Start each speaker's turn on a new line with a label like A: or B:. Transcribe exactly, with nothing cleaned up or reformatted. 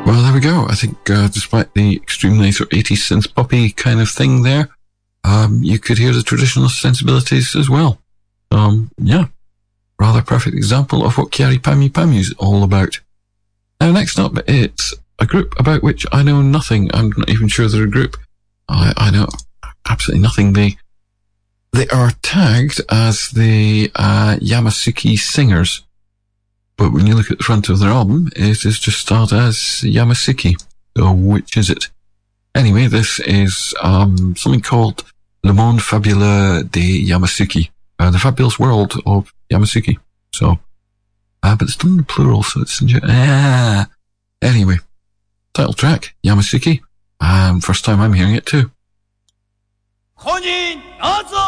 A: Well, there we go. I think uh, despite the extremely sort of eighties synth poppy kind of thing there, um, you could hear the traditional sensibilities as well. Um, yeah, rather perfect example of what Kyari Pamyu Pamyu is all about. Now, next up, it's a group about which I know nothing. I'm not even sure they're a group. I, I know absolutely nothing. They they are tagged as the uh, Yamasuki Singers, but when you look at the front of their album, it is just styled as Yamasuki. So which is it? Anyway, this is um, something called Le Monde Fabuleux de Yamasuki, uh, the fabulous world of Yamasuki. So, uh, but it's done in the plural, so it's ah. Anyway, title track Yamasuki. Um, first time I'm hearing it too.